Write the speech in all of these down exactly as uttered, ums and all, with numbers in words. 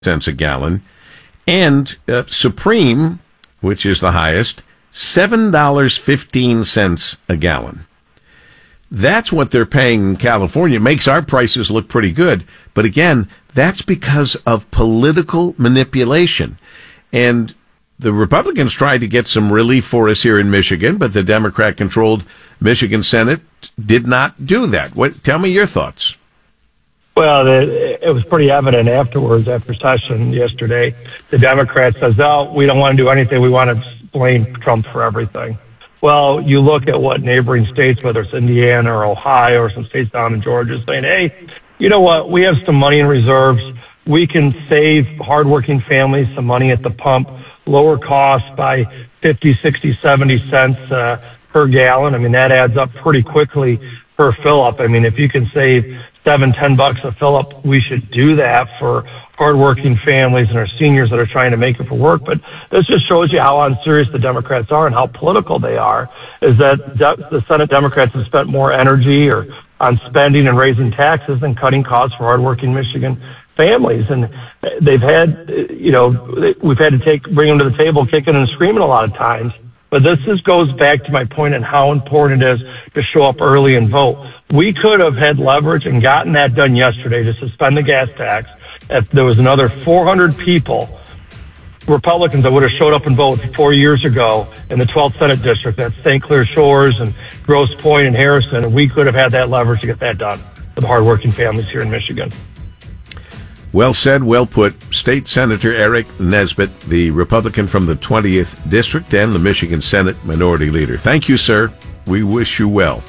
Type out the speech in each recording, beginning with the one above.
cents a gallon, and uh, Supreme, which is the highest, seven dollars and fifteen cents a gallon. That's what they're paying in California. It makes our prices look pretty good. But again, that's because of political manipulation. And the Republicans tried to get some relief for us here in Michigan, but the Democrat-controlled Michigan Senate did not do that. What? Tell me your thoughts. Well, it, it was pretty evident afterwards, after session yesterday. The Democrats says, oh, we don't want to do anything. We want to blame Trump for everything. Well, you look at what neighboring states, whether it's Indiana or Ohio or some states down in Georgia, saying, hey, you know what? We have some money in reserves. We can save hardworking families some money at the pump, lower costs by fifty, sixty, seventy cents uh, per gallon. I mean, that adds up pretty quickly per fill-up. I mean, if you can save seven, ten bucks a fill-up, we should do that for hardworking families and our seniors that are trying to make it for work. But this just shows you how unserious the Democrats are and how political they are, is that de- the Senate Democrats have spent more energy or on spending and raising taxes than cutting costs for hardworking Michigan families. And they've had, you know, we've had to take, bring them to the table kicking and screaming a lot of times. But this just goes back to my point on how important it is to show up early and vote. We could have had leverage and gotten that done yesterday to suspend the gas tax. If there was another four hundred people, Republicans, that would have showed up and voted four years ago in the twelfth Senate District, that's Saint Clair Shores and Grosse Pointe and Harrison, and we could have had that leverage to get that done for the hardworking families here in Michigan. Well said, well put. State Senator Eric Nesbitt, the Republican from the twentieth District and the Michigan Senate Minority Leader. Thank you, sir. We wish you well.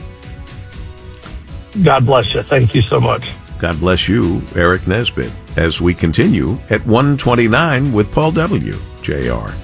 God bless you. Thank you so much. God bless you, Eric Nesbitt, as we continue at one twenty-nine with Paul W. J R.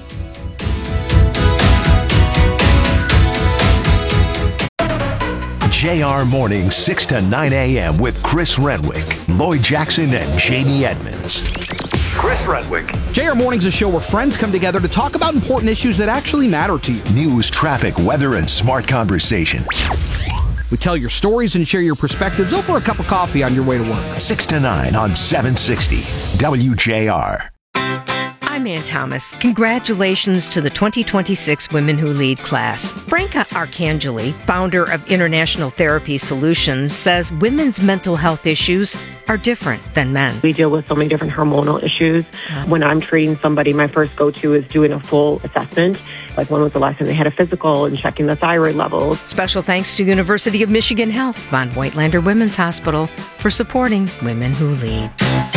J R Morning, six to nine a.m. with Chris Renwick, Lloyd Jackson, and Jamie Edmonds. Chris Renwick. J R Morning's a show where friends come together to talk about important issues that actually matter to you. News, traffic, weather, and smart conversation. We tell your stories and share your perspectives over a cup of coffee on your way to work. six to nine on seven sixty W J R. I'm Ann Thomas. Congratulations to the twenty twenty-six Women Who Lead class. Franca Arcangeli, founder of International Therapy Solutions, says women's mental health issues are different than men. We deal with so many different hormonal issues. When I'm treating somebody, my first go-to is doing a full assessment. Like when was the last time they had a physical and checking the thyroid levels. Special thanks to University of Michigan Health, Von Voigtlander Women's Hospital, for supporting Women Who Lead.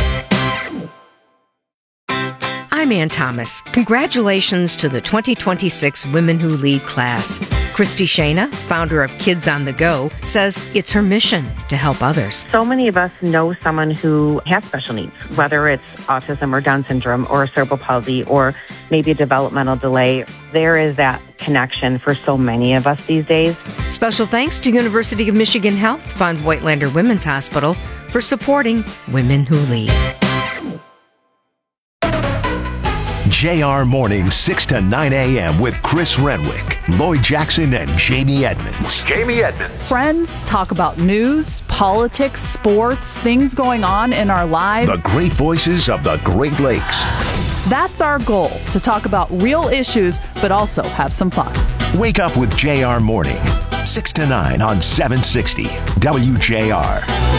I'm Ann Thomas. Congratulations to the twenty twenty-six Women Who Lead class. Christy Shana, founder of Kids on the Go, says it's her mission to help others. So many of us know someone who has special needs, whether it's autism or Down syndrome or cerebral palsy or maybe a developmental delay. There is that connection for so many of us these days. Special thanks to University of Michigan Health, Von Voigtlander Women's Hospital, for supporting Women Who Lead. J R Morning, six to nine a.m. with Chris Renwick, Lloyd Jackson, and Jamie Edmonds. Jamie Edmonds. Friends talk about news, politics, sports, things going on in our lives. The great voices of the Great Lakes. That's our goal, to talk about real issues, but also have some fun. Wake up with J R Morning, six to nine on seven sixty W J R.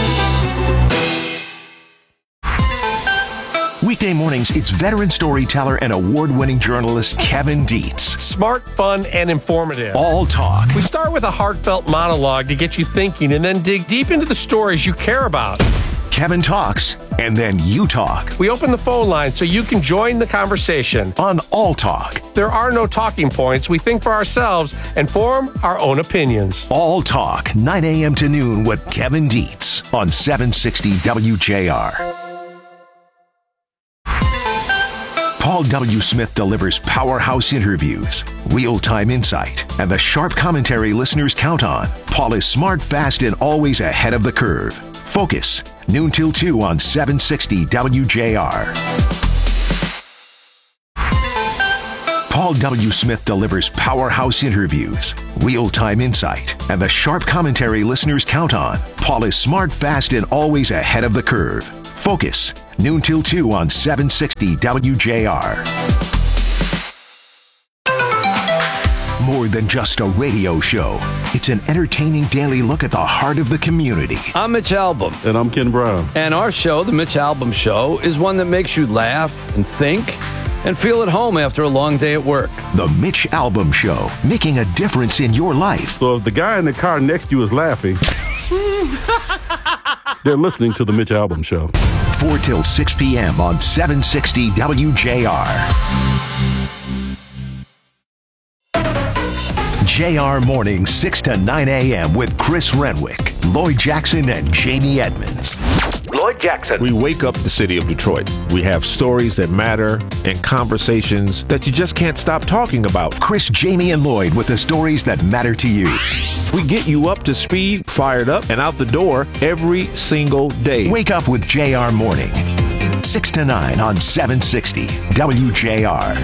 Weekday mornings, it's veteran storyteller and award-winning journalist Kevin Dietz. Smart, fun, and informative. All talk. We start with a heartfelt monologue to get you thinking and then dig deep into the stories you care about. Kevin talks, and then you talk. We open the phone line so you can join the conversation. On All Talk. There are no talking points. We think for ourselves and form our own opinions. All Talk, nine a.m. to noon with Kevin Dietz on seven sixty W J R. Paul W. Smith delivers powerhouse interviews, real-time insight, and the sharp commentary listeners count on. Paul is smart, fast, and always ahead of the curve. Focus, noon till two on seven sixty W J R. Paul W. Smith delivers powerhouse interviews, real-time insight, and the sharp commentary listeners count on. Paul is smart, fast, and always ahead of the curve. Focus, noon till two on seven sixty W J R. More than just a radio show, it's an entertaining daily look at the heart of the community. I'm Mitch Albom. And I'm Ken Brown. And our show, The Mitch Albom Show, is one that makes you laugh and think and feel at home after a long day at work. The Mitch Albom Show, making a difference in your life. So if the guy in the car next to you is laughing, they're listening to The Mitch Albom Show. four till six p.m. on seven sixty W J R. J R Morning, six to nine a.m. with Chris Renwick, Lloyd Jackson, and Jamie Edmonds. Lloyd Jackson. We wake up the city of Detroit. We have stories that matter and conversations that you just can't stop talking about. Chris, Jamie, and Lloyd with the stories that matter to you. We get you up to speed, fired up, and out the door every single day. Wake up with J R Morning, six to nine on seven sixty W J R.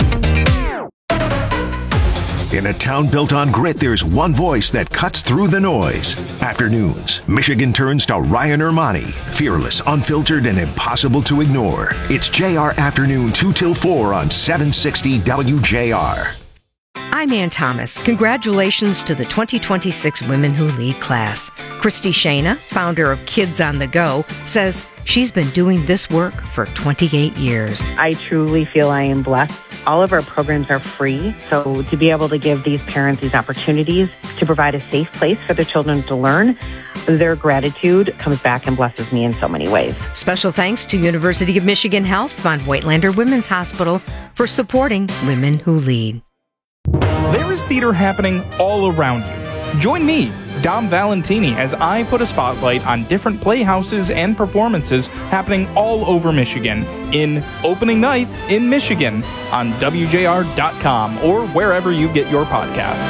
In a town built on grit, there's one voice that cuts through the noise. Afternoons, Michigan turns to Ryan Ermani. Fearless, unfiltered, and impossible to ignore. It's J R Afternoon, two till four on seven sixty W J R. I'm Ann Thomas. Congratulations to the twenty twenty-six Women Who Lead class. Christy Shana, founder of Kids on the Go, says she's been doing this work for twenty-eight years. I truly feel I am blessed. All of our programs are free, so to be able to give these parents these opportunities to provide a safe place for their children to learn, their gratitude comes back and blesses me in so many ways. Special thanks to University of Michigan Health Von Voigtlander Women's Hospital for supporting Women Who Lead. There is theater happening all around you. Join me, Dom Valentini, as I put a spotlight on different playhouses and performances happening all over Michigan in Opening Night in Michigan on W J R dot com or wherever you get your podcasts.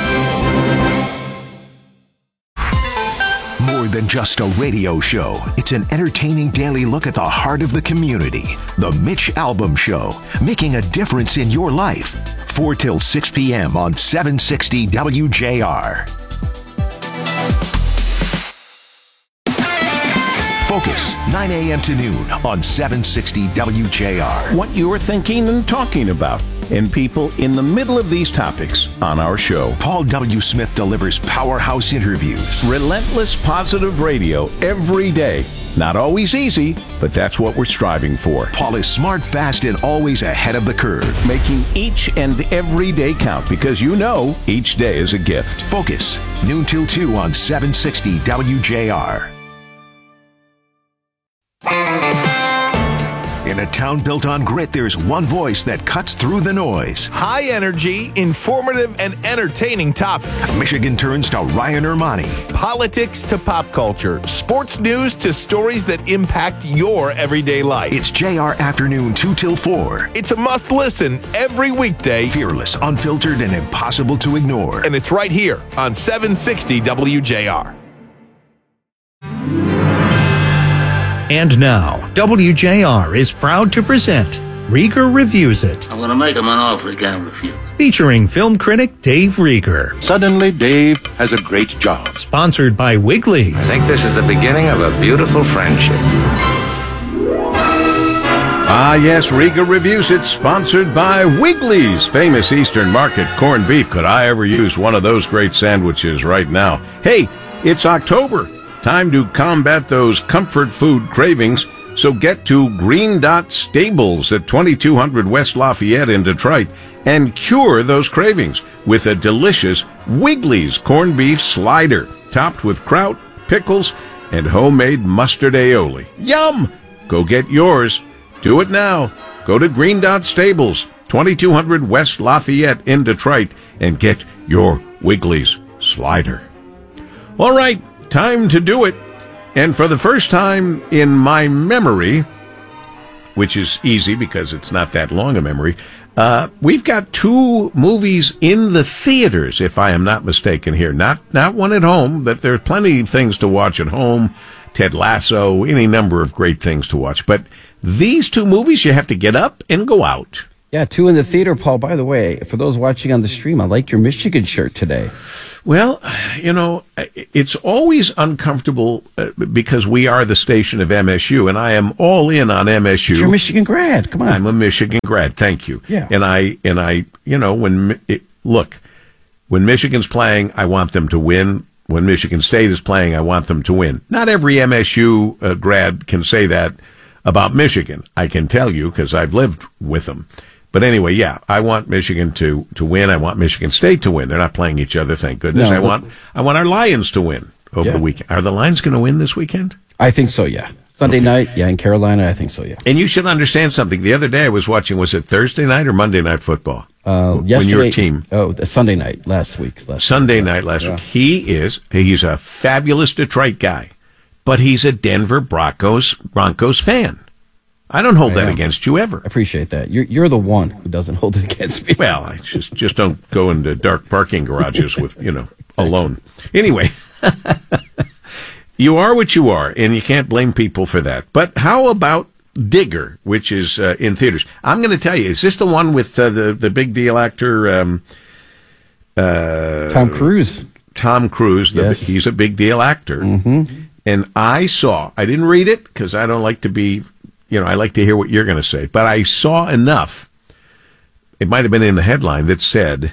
More than just a radio show, it's an entertaining daily look at the heart of the community. The Mitch Albom Show, making a difference in your life. four till six p.m. on seven sixty W J R. Focus, nine a.m. to noon on seven sixty W J R. What you're thinking and talking about, and people in the middle of these topics on our show. Paul W. Smith delivers powerhouse interviews. Relentless positive radio every day. Not always easy, but that's what we're striving for. Paul is smart, fast, and always ahead of the curve. Making each and every day count, because you know each day is a gift. Focus, noon till two on seven sixty W J R. In a town built on grit, there's one voice that cuts through the noise. High energy, informative, and entertaining topic. Michigan turns to Ryan Ermani. Politics to pop culture. Sports news to stories that impact your everyday life. It's J R Afternoon, two till four. It's a must listen every weekday. Fearless, unfiltered, and impossible to ignore. And it's right here on seven sixty W J R. And now, W J R is proud to present Rieger Reviews It. I'm going to make him an offer he can't refuse. Featuring film critic Dave Rieger. Suddenly, Dave has a great job. Sponsored by Wiggly's. I think this is the beginning of a beautiful friendship. Ah, yes, Rieger Reviews It, sponsored by Wiggly's, famous Eastern Market corned beef. Could I ever use one of those great sandwiches right now? Hey, it's October. Time to combat those comfort food cravings, so get to Green Dot Stables at twenty-two hundred West Lafayette in Detroit and cure those cravings with a delicious Wiggly's corned beef slider, topped with kraut, pickles, and homemade mustard aioli. Yum! Go get yours. Do it now. Go to Green Dot Stables, twenty-two hundred West Lafayette in Detroit, and get your Wiggly's slider. All right. Time to do it. And for the first time in my memory, which is easy because it's not that long a memory, uh, we've got two movies in the theaters, if I am not mistaken here. Not not one at home, but there are plenty of things to watch at home. Ted Lasso, any number of great things to watch. But these two movies, you have to get up and go out. Yeah, two in the theater, Paul. By the way, for those watching on the stream, I like your Michigan shirt today. Well, you know, it's always uncomfortable uh, because we are the station of M S U, and I am all in on M S U. You're a Michigan grad. Come on. I'm a Michigan grad. Thank you. Yeah. And I, and I, you know, when, it, look, when Michigan's playing, I want them to win. When Michigan State is playing, I want them to win. Not every M S U uh, grad can say that about Michigan. I can tell you because I've lived with them. But anyway, yeah, I want Michigan to, to win. I want Michigan State to win. They're not playing each other, thank goodness. No, I want I want our Lions to win over Yeah. the weekend. Are the Lions going to win this weekend? I think so, yeah. Sunday Okay. night, yeah, in Carolina, I think so, yeah. And you should understand something. The other day I was watching, was it Thursday night or Monday night football? Uh, when yesterday, your team. Oh, the Sunday night, last week. Last Sunday week. night last Yeah. week. He is, he's a fabulous Detroit guy, but he's a Denver Broncos, Broncos fan. I don't hold I that am. against you ever. I appreciate that. You're you're the one who doesn't hold it against me. Well, I just just don't go into dark parking garages with, you know, alone. Anyway, you are what you are, and you can't blame people for that. But how about Digger, which is uh, in theaters? I'm going to tell you, is this the one with uh, the the big deal actor um, uh, Tom Cruise? Tom Cruise. The, Yes. He's a big deal actor. Mm-hmm. And I saw, I didn't read it because I don't like to be, you know, I like to hear what you're going to say. But I saw enough, it might have been in the headline, that said,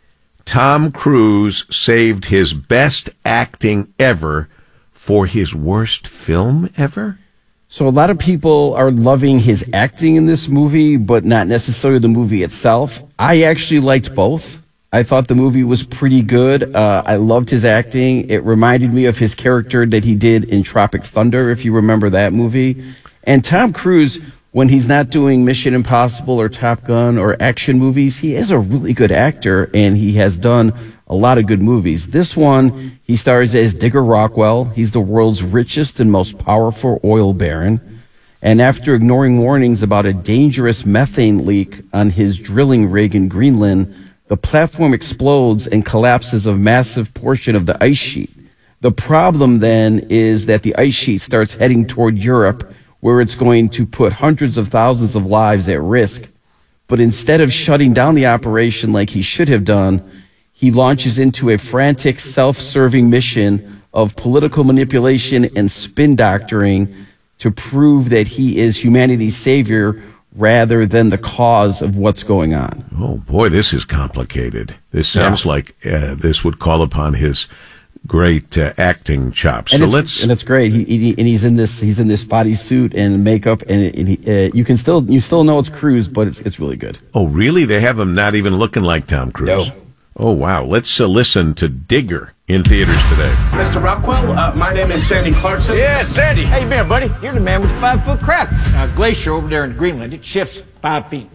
Tom Cruise saved his best acting ever for his worst film ever? So a lot of people are loving his acting in this movie, but not necessarily the movie itself. I actually liked both. I thought the movie was pretty good. Uh, I loved his acting. It reminded me of his character that he did in Tropic Thunder, if you remember that movie. And Tom Cruise, when he's not doing Mission Impossible or Top Gun or action movies, he is a really good actor, and he has done a lot of good movies. This one, he stars as Digger Rockwell. He's the world's richest and most powerful oil baron. And after ignoring warnings about a dangerous methane leak on his drilling rig in Greenland, the platform explodes and collapses a massive portion of the ice sheet. The problem then is that the ice sheet starts heading toward Europe, where it's going to put hundreds of thousands of lives at risk. But instead of shutting down the operation like he should have done, he launches into a frantic, self-serving mission of political manipulation and spin doctoring to prove that he is humanity's savior rather than the cause of what's going on. Oh, boy, this is complicated. This sounds Yeah. like uh, this would call upon his great uh, acting chops. And So it's, let's. and it's great. He, he and he's in this he's in this bodysuit and makeup, and, and he, uh, you can still you still know it's Cruise, but it's it's really good. Oh, really? They have him not even looking like Tom Cruise? No. Oh, wow. Let's uh, listen to Digger in theaters today. Mister Rockwell, uh, my name is Sandy Clarkson. Yeah, Sandy. How you been, buddy? You're the man with the five-foot crab. Now, glacier over there in Greenland, it shifts five feet.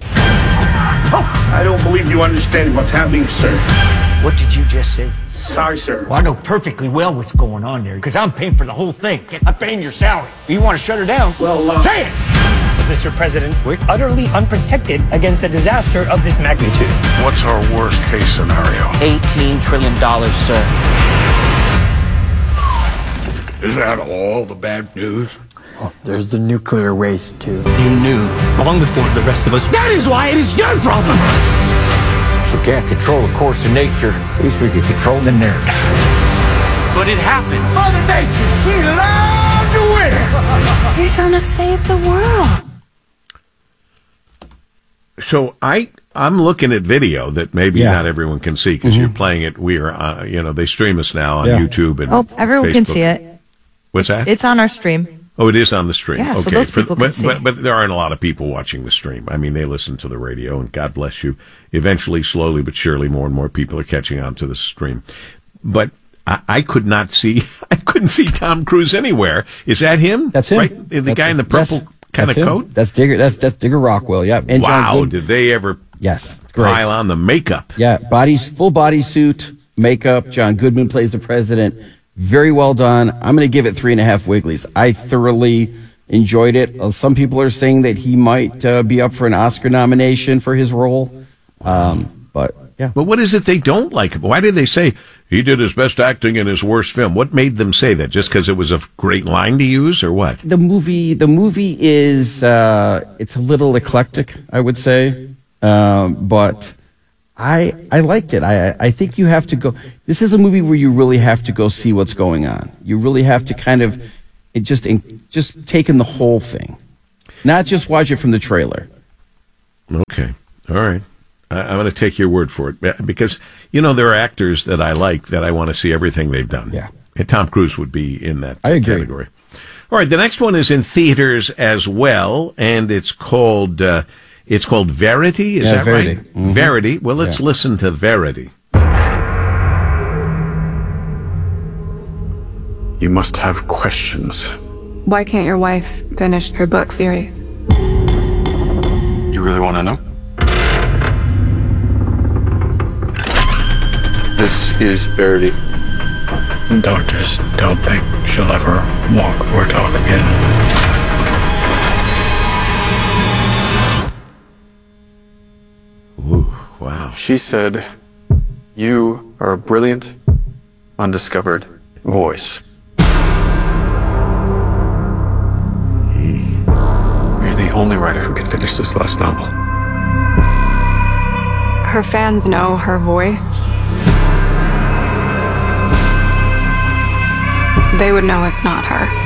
Oh, I don't believe you understand what's happening, sir. What did you just say? Sorry, sir. Well, I know perfectly well what's going on there, because I'm paying for the whole thing. I'm paying your salary. You want to shut her down? Well, uh... Say it! Mister President, we're utterly unprotected against a disaster of this magnitude. What's our worst case scenario? eighteen trillion dollars, sir. Is that all the bad news? Oh, there's the nuclear waste, too. You knew long before the rest of us. That is why it is your problem! If we can't control the course of nature, at least we can control the narrative. But it happened. Mother Nature, she loved to win! You're gonna save the world. So I, I'm looking at video that maybe Yeah. not everyone can see because Mhm. you're playing it. We are, uh, you know, they stream us now on Yeah. YouTube and Oh, everyone can Facebook. see it. What's that? It's on our stream. Oh, it is on the stream. Yeah, okay. so those For- people can but, see. but but there aren't a lot of people watching the stream. I mean, they listen to the radio, and God bless you. Eventually, slowly but surely, more and more people are catching on to the stream. But I, I could not see. I couldn't see Tom Cruise anywhere. Is that him? That's him. Right? The That's guy in the that's- purple kind of that's him. coat. That's Digger. That's that's Digger Rockwell. Yeah. And John Wow! Good- Did they ever? Yes. It's great. Pile on the makeup. Yeah, bodies, full body suit, makeup. John Goodman plays the president. Very well done. I'm going to give it three and a half Wigglies. I thoroughly enjoyed it. Uh, some people are saying that he might uh, be up for an Oscar nomination for his role. Um, but yeah. But what is it they don't like? Why did they say he did his best acting in his worst film? What made them say that? Just because it was a great line to use, or what? The movie, the movie is, uh, it's a little eclectic, I would say. Um, but I I liked it. I I think you have to go. This is a movie where you really have to go see what's going on. You really have to kind of it just just take in the whole thing, not just watch it from the trailer. Okay, all right. I, I'm going to take your word for it because you know there are actors that I like that I want to see everything they've done. Yeah, and Tom Cruise would be in that I agree. category. All right, the next one is in theaters as well, and it's called. Uh, It's called Verity, is yeah, that Verity. right? Mm-hmm. Verity. Well, let's yeah. listen to Verity. You must have questions. Why can't your wife finish her book series? You really want to know? This is Verity. Doctors don't think she'll ever walk or talk again. Ooh, wow. She said, you are a brilliant, undiscovered voice. You're the only writer who can finish this last novel. Her fans know her voice. They would know it's not her.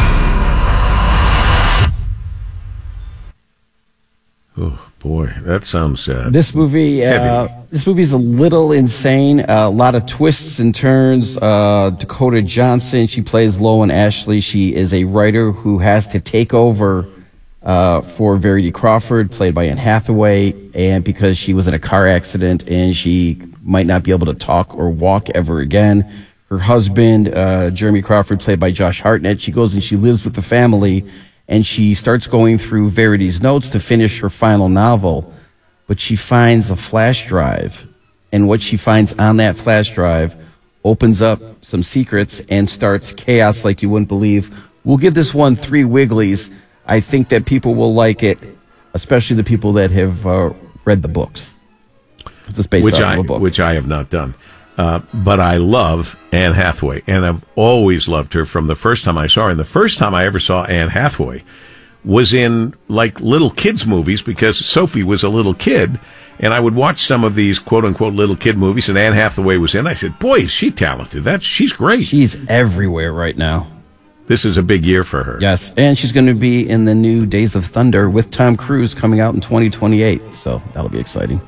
Oh boy, that sounds. Uh, this movie, uh, this movie is a little insane. Uh, a lot of twists and turns. Uh, Dakota Johnson, she plays Loan Ashley. She is a writer who has to take over uh, for Verity Crawford, played by Anne Hathaway, and because she was in a car accident and she might not be able to talk or walk ever again. Her husband, uh, Jeremy Crawford, played by Josh Hartnett, she goes and she lives with the family. And she starts going through Verity's notes to finish her final novel, but she finds a flash drive, and what she finds on that flash drive opens up some secrets and starts chaos like you wouldn't believe. We'll give this one three wigglies. I think that people will like it, especially the people that have uh, read the books. It's based which off I of a book. which I have not done. Uh, but I love Anne Hathaway, and I've always loved her from the first time I saw her. And the first time I ever saw Anne Hathaway was in, like, little kids' movies, because Sophie was a little kid, and I would watch some of these quote-unquote little kid movies, and Anne Hathaway was in. I said, boy, is she talented. That's, she's great. She's everywhere right now. This is a big year for her. Yes, and she's going to be in the new Days of Thunder with Tom Cruise coming out in twenty twenty-eight, so that'll be exciting.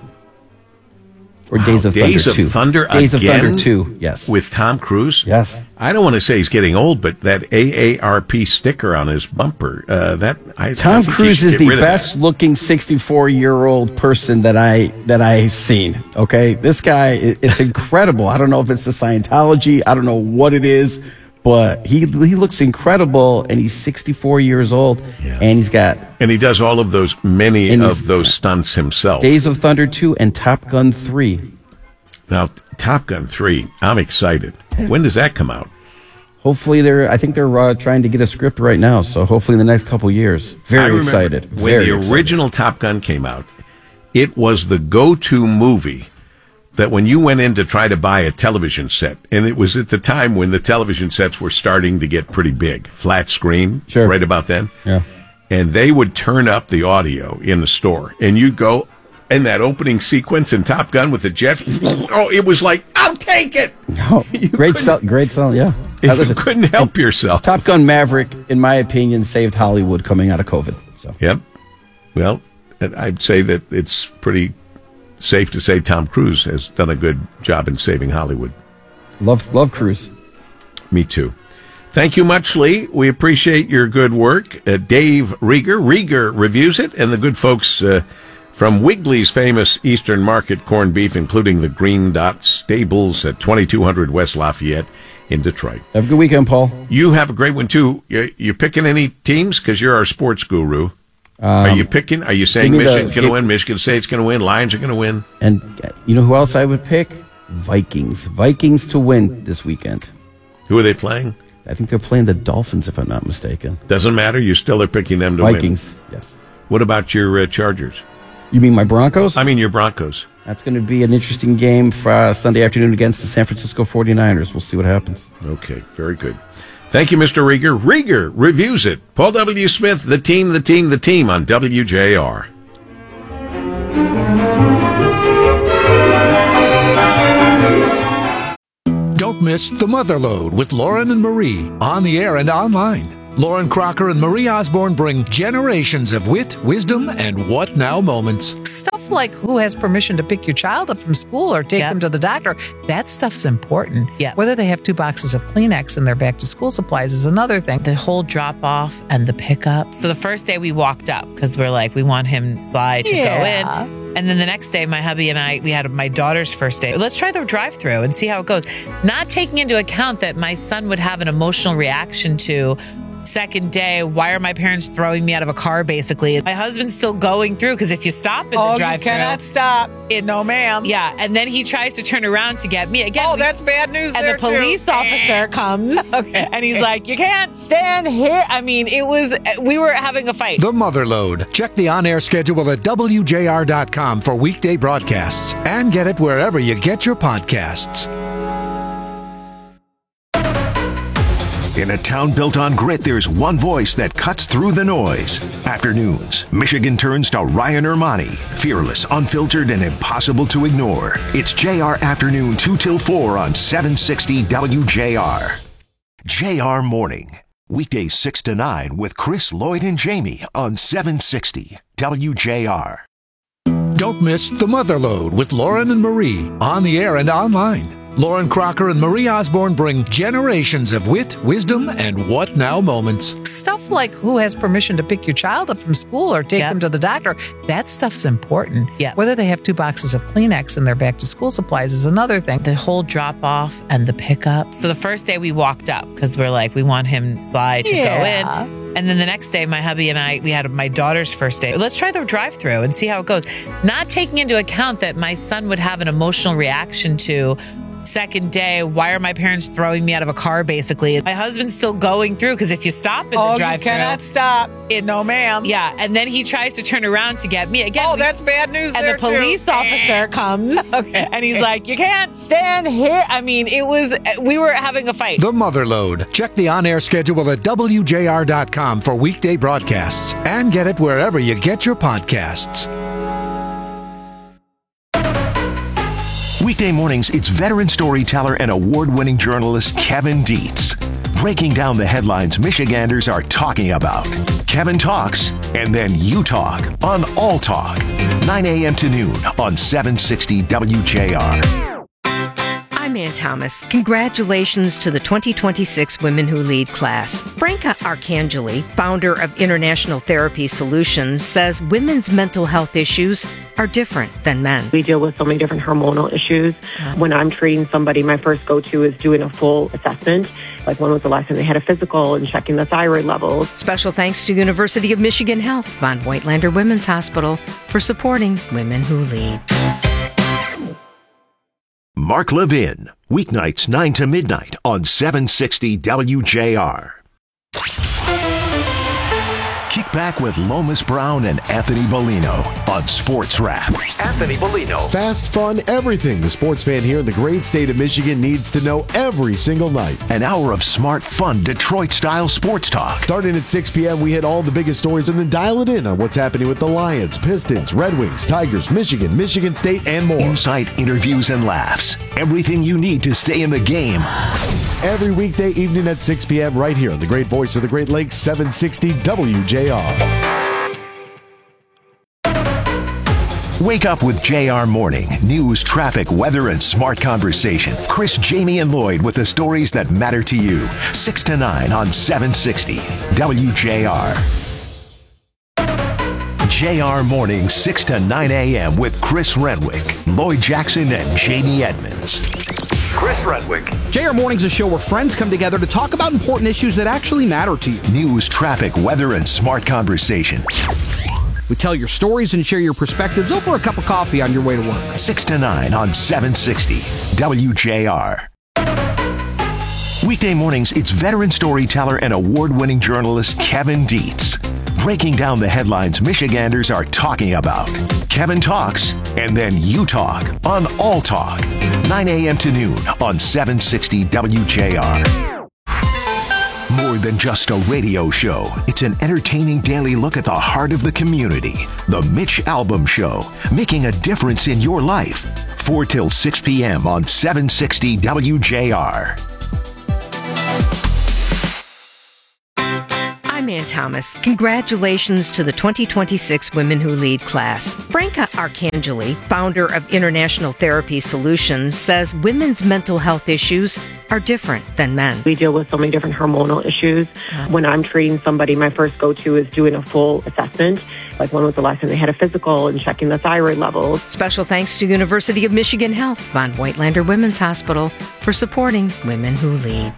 Or wow, Days of Days Thunder of two. Thunder Days again? of Thunder two, yes. With Tom Cruise? Yes. I don't want to say he's getting old, but that A A R P sticker on his bumper, uh, that I Tom I think Cruise is get the rid of best looking sixty-four-year-old person that I that I've seen. Okay? This guy, it, it's incredible. I don't know if it's the Scientology, I don't know what it is, but he he looks incredible, and he's sixty-four years old, yeah. and he's got... And he does all of those, many of those stunts himself. Days of Thunder two and Top Gun three. Now, Top Gun three, I'm excited. When does that come out? Hopefully, they're. I think they're uh, trying to get a script right now, so hopefully in the next couple years. Very excited. When Very the excited. original Top Gun came out, it was the go-to movie that when you went in to try to buy a television set, and it was at the time when the television sets were starting to get pretty big, flat screen, sure. right about then. Yeah. And they would turn up the audio in the store, and you'd go... in that opening sequence in Top Gun with the jets, oh, it was like, I'll take it. Oh, great sell, great sell, yeah. You listen, couldn't help yourself. Top Gun Maverick, in my opinion, saved Hollywood coming out of COVID. So. Yep. Well, I'd say that it's pretty safe to say Tom Cruise has done a good job in saving Hollywood. Love, love Cruise. Me too. Thank you much, Lee. We appreciate your good work. Uh, Dave Rieger, Rieger reviews it, and the good folks... Uh, From Wigley's famous Eastern Market corned beef, including the Green Dot Stables at twenty-two hundred West Lafayette in Detroit. Have a good weekend, Paul. You have a great one, too. You, you picking any teams? Because you're our sports guru. Um, are you picking? Are you saying the- Michigan's going to give- win? Michigan State's going to win? Lions are going to win? And uh, you know who else I would pick? Vikings. Vikings to win this weekend. Who are they playing? I think they're playing the Dolphins, if I'm not mistaken. Doesn't matter. You still are picking them to Vikings, win. yes. What about your uh, Chargers? You mean my Broncos? I mean your Broncos. That's going to be an interesting game for uh, Sunday afternoon against the San Francisco forty-niners. We'll see what happens. Okay, very good. Thank you, Mister Rieger. Rieger reviews it. Paul W. Smith, the team, the team, the team on W J R. miss The Motherlode with Lauren and Marie on the air and online. Lauren Crocker and Marie Osborne bring generations of wit, wisdom, and what now moments. Stuff like who has permission to pick your child up from school or take Yep. them to the doctor. That stuff's important. Yeah. Whether they have two boxes of Kleenex in their back to school supplies is another thing. The whole drop off and the pickup. So the first day we walked up because we're like, we want him Sly to Yeah. go in. And then the next day, my hubby and I, we had my daughter's first day. Let's try the drive through and see how it goes. Not taking into account that my son would have an emotional reaction to second day, why are my parents throwing me out of a car, basically? My husband's still going through because if you stop in Oh, the you drive-through, cannot stop. It's, No, ma'am. Yeah, and then he tries to turn around to get me again. Oh, we- that's bad news And there, the police too. officer comes, Okay. and he's like, "You can't stand here." I mean, it was we were having a fight. The Motherlode. Check the on-air schedule at W J R dot com for weekday broadcasts and get it wherever you get your podcasts. In a town built on grit, there's one voice that cuts through the noise. Afternoons, Michigan turns to Ryan Ermani. Fearless, unfiltered, and impossible to ignore. It's J R Afternoon two till four on seven sixty W J R. J R Morning. Weekdays six to nine with Chris, Lloyd, and Jamie on seven sixty W J R. Don't miss The Motherlode with Lauren and Marie on the air and online. Lauren Crocker and Marie Osborne bring generations of wit, wisdom, and what now moments. Stuff like who has permission to pick your child up from school or take Yep. them to the doctor. That stuff's important. Yeah. Whether they have two boxes of Kleenex in their back to school supplies is another thing. The whole drop off and the pickup. So the first day we walked up because we're like, we want him Sly to Yeah. go in. And then the next day, my hubby and I, we had my daughter's first day. Let's try the drive through and see how it goes. Not taking into account that my son would have an emotional reaction to second day, why are my parents throwing me out of a car, basically? My husband's still going through because if you stop in Oh, the you drive through, cannot stop. It's, No, ma'am. Yeah, and then he tries to turn around to get me again. Oh, we- that's bad news and there, the police too. officer comes, Okay. and he's like, "You can't stand here." I mean, it was we were having a fight. The Motherlode. Check the on-air schedule at W J R dot com for weekday broadcasts and get it wherever you get your podcasts. Weekday mornings, it's veteran storyteller and award-winning journalist Kevin Dietz. Breaking down the headlines Michiganders are talking about. Kevin talks, and then you talk on All Talk. nine a.m. to noon on seven sixty W J R. I'm Ann Thomas. Congratulations to the twenty twenty-six Women Who Lead class. Franca Arcangeli, founder of International Therapy Solutions, says women's mental health issues are different than men. We deal with so many different hormonal issues. When I'm treating somebody, my first go-to is doing a full assessment. Like when was the last time they had a physical and checking the thyroid levels. Special thanks to University of Michigan Health, Von Voigtlander Women's Hospital, for supporting Women Who Lead. Mark Levin, weeknights nine to midnight on seven sixty W J R. Kick back with Lomas Brown and Anthony Bellino on Sports Wrap. Anthony Bellino. Fast, fun, everything the sports fan here in the great state of Michigan needs to know every single night. An hour of smart, fun, Detroit-style sports talk. Starting at six p.m., we hit all the biggest stories and then dial it in on what's happening with the Lions, Pistons, Red Wings, Tigers, Michigan, Michigan State, and more. Insight, interviews, and laughs. Everything you need to stay in the game. Every weekday evening at six p.m. right here on the great voice of the Great Lakes, seven sixty W J R. Wake up with J R Morning. News, traffic, weather, and smart conversation. Chris, Jamie, and Lloyd with the stories that matter to you. six to nine on seven sixty W J R. J R Morning, six to nine a.m. with Chris Renwick, Lloyd Jackson, and Jamie Edmonds. Chris Renwick. J R Morning's a show where friends come together to talk about important issues that actually matter to you. News, traffic, weather, and smart conversation. We tell your stories and share your perspectives over a cup of coffee on your way to work. six to nine on seven sixty W J R. Weekday mornings, it's veteran storyteller and award-winning journalist Kevin Dietz. Breaking down the headlines Michiganders are talking about. Kevin talks, and then you talk on All Talk. nine a.m. to noon on seven sixty W J R. More than just a radio show, it's an entertaining daily look at the heart of the community. The Mitch Albom Show, making a difference in your life. four till six p.m. on seven sixty W J R. I'm Ann Thomas. Congratulations to the twenty twenty-six Women Who Lead class. Franca Arcangeli, founder of International Therapy Solutions, says women's mental health issues are different than men. We deal with so many different hormonal issues. When I'm treating somebody, my first go-to is doing a full assessment. Like when was the last time they had a physical and checking the thyroid levels. Special thanks to University of Michigan Health, Von Whitelander Women's Hospital, for supporting Women Who Lead.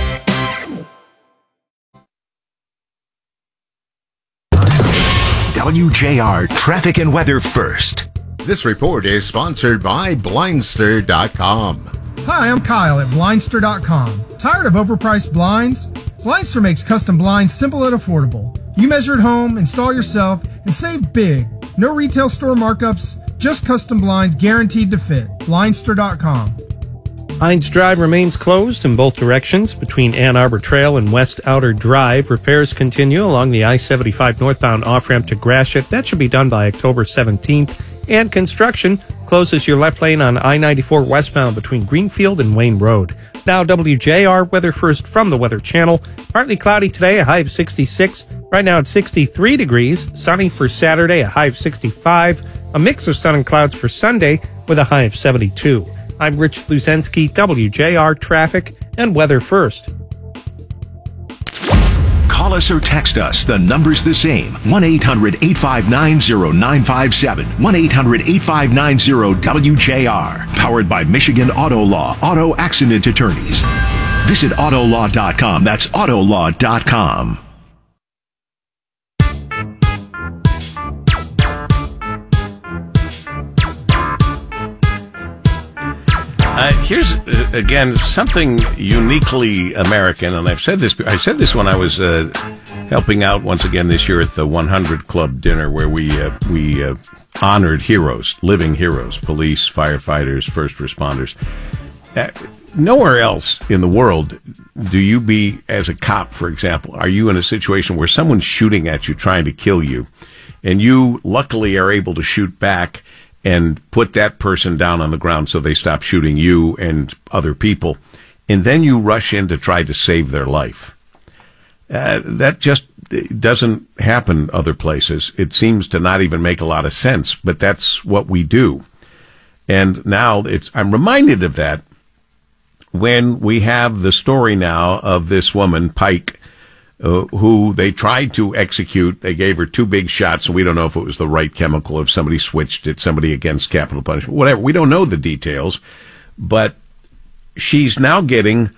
W J R Traffic and Weather First. This report is sponsored by Blindster dot com. Hi, I'm Kyle at Blindster dot com. Tired of overpriced blinds? Blindster makes custom blinds simple and affordable. You measure at home, install yourself, and save big. No retail store markups, just custom blinds guaranteed to fit. Blindster dot com. Hines Drive remains closed in both directions between Ann Arbor Trail and West Outer Drive. Repairs continue along the I seventy-five northbound off-ramp to Gratiot. That should be done by October seventeenth. And construction closes your left lane on I ninety-four westbound between Greenfield and Wayne Road. Now W J R Weather First from the Weather Channel. Partly cloudy today, a high of sixty-six. Right now it's sixty-three degrees. Sunny for Saturday, a high of sixty-five. A mix of sun and clouds for Sunday with a high of seventy-two. I'm Rich Luzensky, W J R Traffic and Weather First. Call us or text us. The number's the same. one eight hundred eight five nine zero nine five seven. one eight hundred eight five nine zero W J R. Powered by Michigan Auto Law, Auto Accident Attorneys. Visit auto law dot com. That's auto law dot com. Uh, here's uh, again something uniquely American, and I've said this. I said this when I was uh, helping out once again this year at the one hundred Club dinner, where we uh, we uh, honored heroes, living heroes, police, firefighters, first responders. Uh, nowhere else in the world do you be, as a cop, for example, are you in a situation where someone's shooting at you, trying to kill you, and you luckily are able to shoot back and put that person down on the ground so they stop shooting you and other people, and then you rush in to try to save their life. Uh, that just doesn't happen other places. It seems to not even make a lot of sense, but that's what we do. And now it's, I'm reminded of that when we have the story now of this woman, Pike, Uh, who they tried to execute. They gave her two big shots, and we don't know if it was the right chemical, if somebody switched it, somebody against capital punishment, whatever. We don't know the details, but she's now getting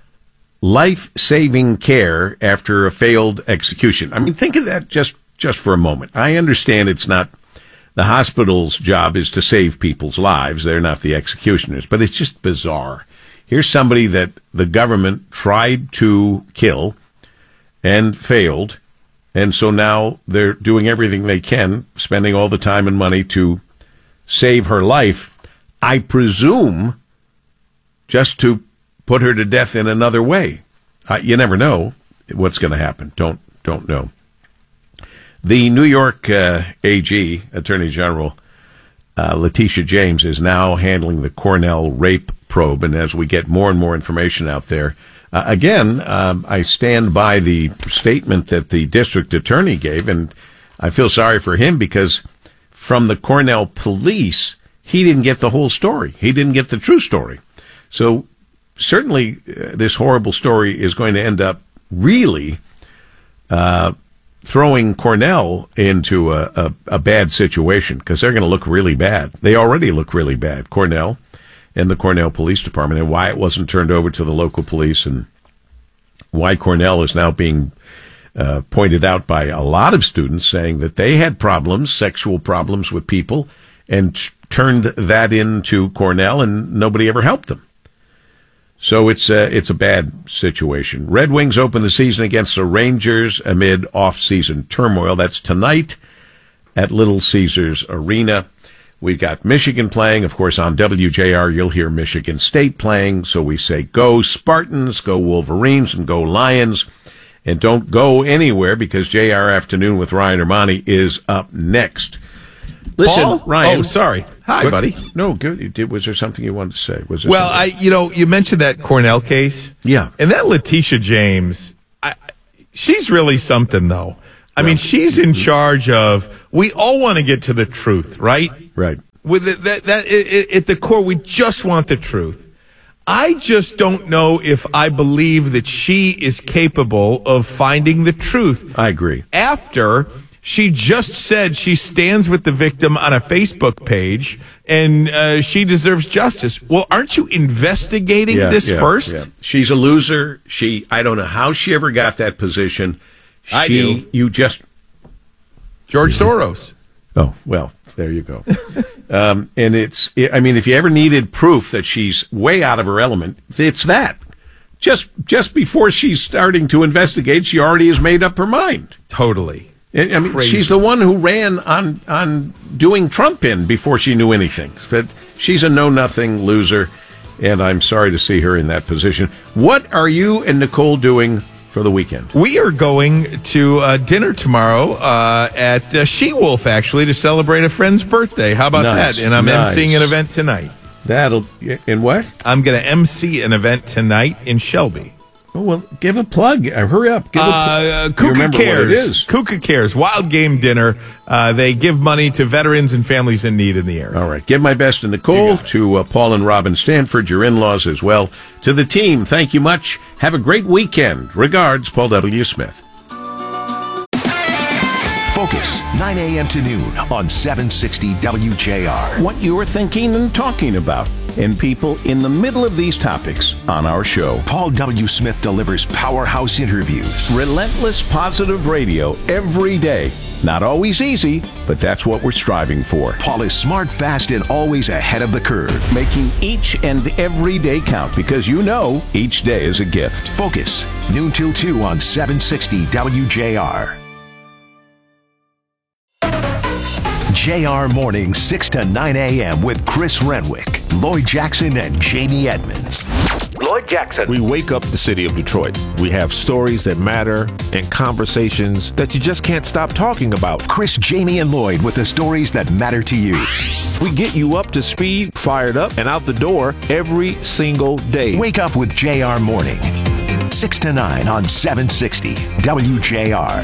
life-saving care after a failed execution. I mean, think of that just, just for a moment. I understand it's not the hospital's job is to save people's lives. They're not the executioners, but it's just bizarre. Here's somebody that the government tried to kill and failed, and so now they're doing everything they can, spending all the time and money to save her life, I presume just to put her to death in another way. Uh, you never know what's going to happen. Don't don't know. The New York uh, A G, Attorney General uh, Letitia James, is now handling the Cornell rape probe, and as we get more and more information out there, Uh, again, um, I stand by the statement that the district attorney gave, and I feel sorry for him because from the Cornell police, he didn't get the whole story. He didn't get the true story. So certainly uh, this horrible story is going to end up really uh, throwing Cornell into a, a, a bad situation because they're going to look really bad. They already look really bad, Cornell and the Cornell Police Department, and why it wasn't turned over to the local police, and why Cornell is now being uh, pointed out by a lot of students saying that they had problems, sexual problems with people, and t- turned that into Cornell, and nobody ever helped them. So it's a, it's a bad situation. Red Wings open the season against the Rangers amid off-season turmoil. That's tonight at Little Caesars Arena. We've got Michigan playing. Of course, on W J R, you'll hear Michigan State playing. So we say, go Spartans, go Wolverines, and go Lions. And don't go anywhere because J R Afternoon with Ryan Armani is up next. Listen, Paul? Ryan. Oh, sorry. Hi, But- buddy. No, good. Did, was there something you wanted to say? Was there Well, I, something? you know, you mentioned that Cornell case. Yeah. And that Letitia James, I, she's really something, though. I mean, she's in charge of, we all want to get to the truth, right? Right. With it, that, that, it, it, at the core, we just want the truth. I just don't know if I believe that she is capable of finding the truth. I agree. After she just said she stands with the victim on a Facebook page and uh, she deserves justice. Well, aren't you investigating Yeah, this yeah, first? yeah. She's a loser. She, I don't know how she ever got that position. She, I do. You just George Soros. Oh, well, there you go. um, and it's, I mean, if you ever needed proof that she's way out of her element, it's that. Just, just before she's starting to investigate, she already has made up her mind. Totally. I I mean, Crazy. she's the one who ran on, on doing Trump in before she knew anything. But she's a know-nothing loser, and I'm sorry to see her in that position. What are you and Nicole doing for the weekend? We are going to uh, dinner tomorrow uh, at uh, She-Wolf, actually, to celebrate a friend's birthday. How about Nice, that? And I'm nice. emceeing an event tonight. That'll, in what? I'm going to emcee an event tonight in Shelby. Oh, well, give a plug. Uh, hurry up. Give a Uh, plug. You Kuka remember what it Cares. is. Kuka Cares. Wild Game Dinner. Uh, they give money to veterans and families in need in the area. All right. Give my best to Nicole, to uh, Paul and Robin Stanford, your in-laws as well. To the team, thank you much. Have a great weekend. Regards, Paul W. Smith. Focus, nine a.m. to noon on seven sixty W J R. What you're thinking and talking about, and people in the middle of these topics on our show. Paul W. Smith delivers powerhouse interviews. Relentless positive radio every day. Not always easy, but that's what we're striving for. Paul is smart, fast, and always ahead of the curve. Making each and every day count, because you know each day is a gift. Focus, noon till two on seven sixty W J R. J R Morning, six to nine a.m. with Chris Renwick, Lloyd Jackson, and Jamie Edmonds. Lloyd Jackson. We wake up the city of Detroit. We have stories that matter and conversations that you just can't stop talking about. Chris, Jamie, and Lloyd with the stories that matter to you. We get you up to speed, fired up, and out the door every single day. Wake up with J R Morning, six to nine on seven sixty W J R.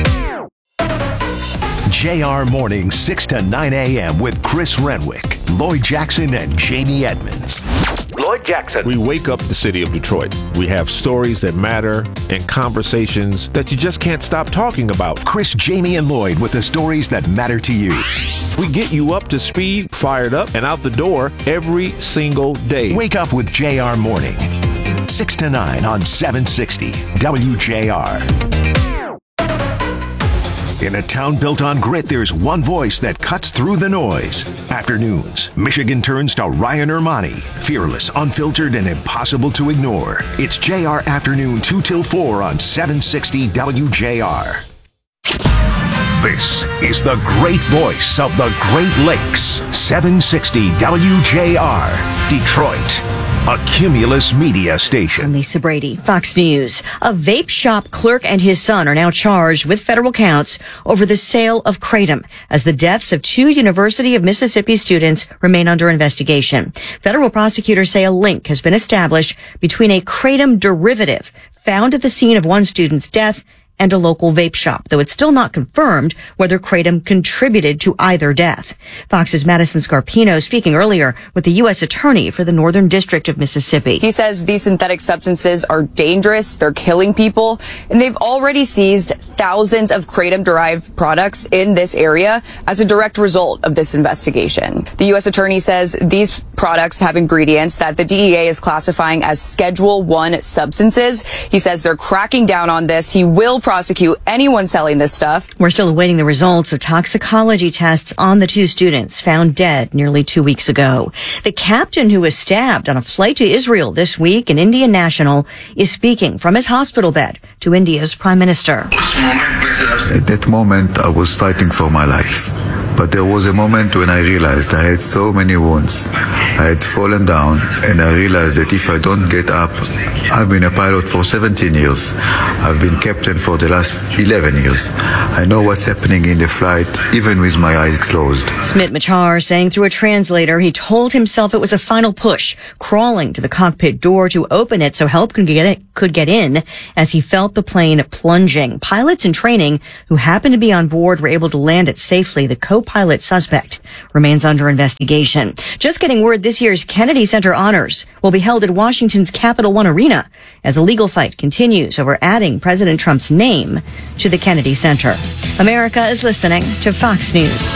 J R Morning, six to nine a.m. with Chris Renwick, Lloyd Jackson, and Jamie Edmonds. Lloyd Jackson. We wake up the city of Detroit. We have stories that matter and conversations that you just can't stop talking about. Chris, Jamie, and Lloyd with the stories that matter to you. We get you up to speed, fired up, and out the door every single day. Wake up with J R Morning, six to nine on seven sixty W J R. In a town built on grit, there's one voice that cuts through the noise. Afternoons, Michigan turns to Ryan Ermani. Fearless, unfiltered, and impossible to ignore. It's J R Afternoon two till four on seven sixty W J R. This is the great voice of the Great Lakes. seven sixty W J R, Detroit. A Cumulus Media station. I'm Lisa Brady, Fox News. A vape shop clerk and his son are now charged with federal counts over the sale of kratom, as the deaths of two University of Mississippi students remain under investigation. Federal prosecutors say a link has been established between a kratom derivative found at the scene of one student's death and a local vape shop, though it's still not confirmed whether kratom contributed to either death. Fox's Madison Scarpino speaking earlier with the U S Attorney for the Northern District of Mississippi. He says these synthetic substances are dangerous, they're killing people, and they've already seized thousands of kratom-derived products in this area as a direct result of this investigation. The U S Attorney says these products have ingredients that the D E A is classifying as Schedule one substances. He says they're cracking down on this. He will prosecute anyone selling this stuff. We're still awaiting the results of toxicology tests on the two students found dead nearly two weeks ago. The captain who was stabbed on a flight to Israel this week, an Indian national, is speaking from his hospital bed to India's prime minister. At that moment, I was fighting for my life. But there was a moment when I realized I had so many wounds. I had fallen down, and I realized that if I don't get up, I've been a pilot for seventeen years. I've been captain for the last eleven years. I know what's happening in the flight, even with my eyes closed. Smit Machar saying through a translator he told himself it was a final push, crawling to the cockpit door to open it so help could get, it, could get in as he felt the plane plunging. Pilots in training who happened to be on board were able to land it safely. The co-pilot suspect remains under investigation. Just getting word this year's Kennedy Center honors will be held at Washington's Capital One Arena as a legal fight continues over adding President Trump's name to the Kennedy Center. America is listening to Fox News.